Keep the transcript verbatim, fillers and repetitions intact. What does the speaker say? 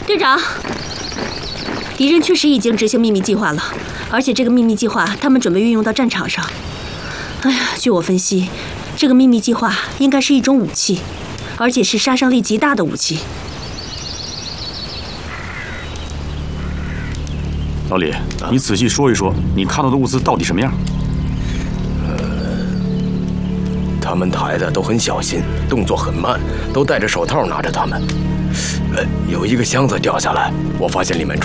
队长，敌人确实已经执行秘密计划了，而且这个秘密计划他们准备运用到战场上。哎呀，据我分析，这个秘密计划应该是一种武器，而且是杀伤力极大的武器。 老李，你仔细说一说，你看到的物资到底什么样？ 呃，他们抬的都很小心，动作很慢，都戴着手套拿着它们。呃，有一个箱子掉下来，我发现里面装。